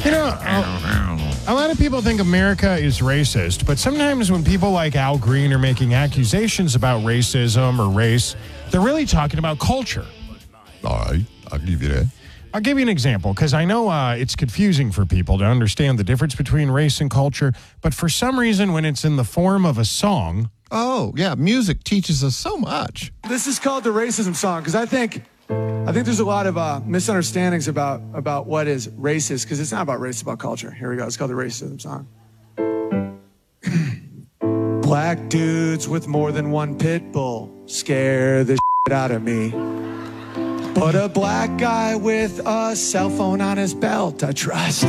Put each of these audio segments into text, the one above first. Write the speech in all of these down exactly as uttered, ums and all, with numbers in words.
You know, a, a lot of people think America is racist, but sometimes when people like Al Green are making accusations about racism or race, they're really talking about culture. All right, I'll give you that. I'll give you an example, because I know uh, it's confusing for people to understand the difference between race and culture, but for some reason, when it's in the form of a song... Oh, yeah, music teaches us so much. This is called the racism song, because I think... I think there's a lot of uh, misunderstandings about, about what is racist, because it's not about race, it's about culture. Here we go. It's called the racism song. Black dudes with more than one pit bull scare the shit out of me. But a black guy with a cell phone on his belt, I trust.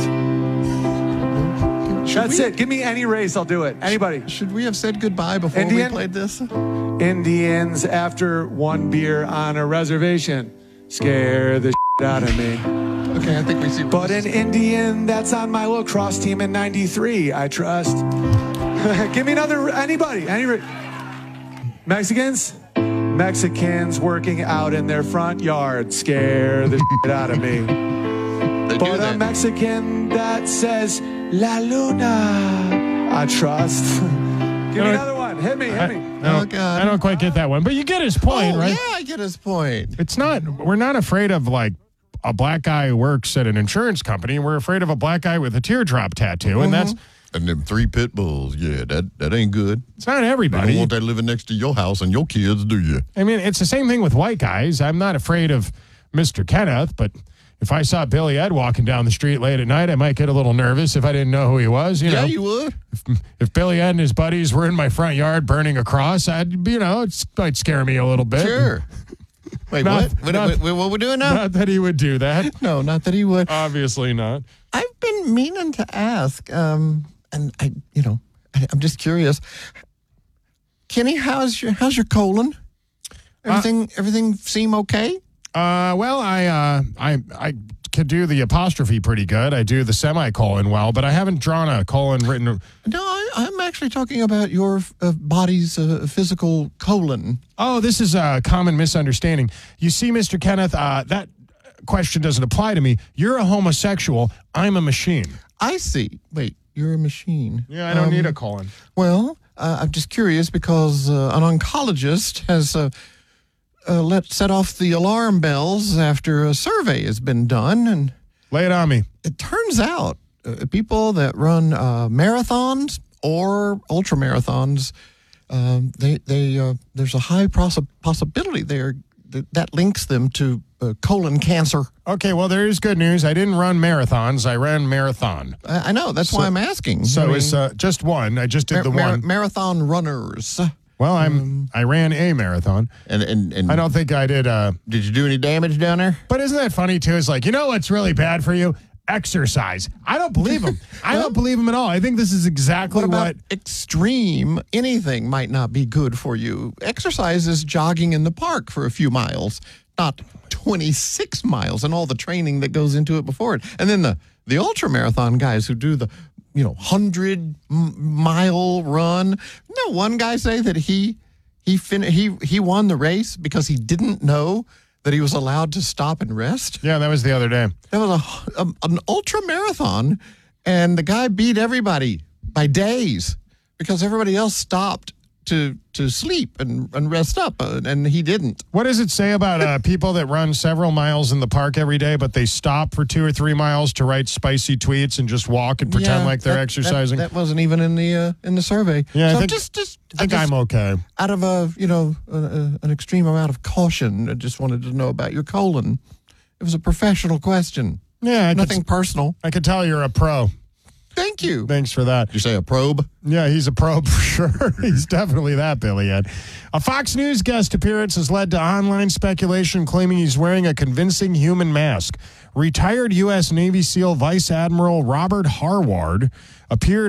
Should That's we, it. Give me any race, I'll do it. Anybody. Should we have said goodbye before Indian? we played this? Indians after one beer on a reservation scare the shit out of me. Okay, I think we see. But an Indian that's on my lacrosse team in ninety-three, I trust. Give me another, anybody, any Mexicans? Mexicans working out in their front yard scare the shit out of me. They but do a Mexican that says La Luna, I trust. Give me another one. Hit me, hit I, me. no, Oh, God. I don't quite get that one, but you get his point, oh, right? Yeah, I get his point. It's not, we're not afraid of like a black guy who works at an insurance company. We're afraid of a black guy with a teardrop tattoo, and that's, And them three pit bulls, yeah, that, that ain't good. it's not You everybody. don't want that living next to your house and your kids, do you? I mean, it's the same thing with white guys. I'm not afraid of Mister Kenneth, but if I saw Billy Ed walking down the street late at night, I might get a little nervous if I didn't know who he was. You Yeah, know, you would. if, if Billy Ed and his buddies were in my front yard burning a cross, I'd, you know, it might scare me a little bit. Sure. Wait, Not- what? What, not- what? What, what we doing now? Not that he would do that. No, not that he would. Obviously not. I've been meaning to ask, um, and I, you know, I, I'm just curious. Kenny, how's your how's your colon? Everything everything seem okay? Uh, well, I, uh, I, I could do the apostrophe pretty good. I do the semicolon well, but I haven't drawn a colon written. No, I, I'm actually talking about your uh, body's uh, physical colon. Oh, this is a common misunderstanding. You see, Mister Kenneth, uh, that question doesn't apply to me. You're a homosexual. I'm a machine. I see. Wait, you're a machine. Yeah, I don't Um, need a colon. Well, uh, I'm just curious because uh, an oncologist has uh, uh, let set off the alarm bells after a survey has been done, and Lay it on me. it turns out uh, people that run uh, marathons or ultra marathons, um, they they uh, there's a high possi- possibility there that, that links them to uh, colon cancer. Okay, well, there is good news. I didn't run marathons. I ran marathon. I, I know that's why I'm asking. So I mean, it's uh, just one. I just did mar- the mar- one. marathon runners. Well, I'm. I ran a marathon. And and, and I don't think I did. Uh, did you do any damage down there? but isn't that funny too? It's like, you know what's really bad for you? Exercise. I don't believe him. I don't believe him at all. I think this is exactly What what. about extreme? Anything might not be good for you. Exercise is jogging in the park for a few miles, not twenty-six miles, and all the training that goes into it before it. And then the the ultra marathon guys who do the you know hundred mile run. No, one guy say that he he fin- he he won the race because he didn't know that he was allowed to stop and rest. Yeah, that was the other day. That was a, a an ultra marathon, and the guy beat everybody by days because everybody else stopped to to sleep and, and rest up, uh, and he didn't. What does it say about uh, people that run several miles in the park every day, but they stop for two or three miles to write spicy tweets and just walk and pretend Yeah, like they're that- exercising? That, that wasn't even in the uh, in the survey. Yeah, I so think- just just I think just, I'm okay. out of a you know a, a, an extreme amount of caution. I just wanted to know about your colon. It was a professional question, Yeah, I nothing could, personal. I could tell you're a pro. Thank you. Thanks for that. Did you say a probe? Yeah, he's a pro for sure. He's definitely that, Billy Ed. A Fox News guest appearance has led to online speculation claiming he's wearing a convincing human mask. Retired U S Navy SEAL Vice Admiral Robert Harward appeared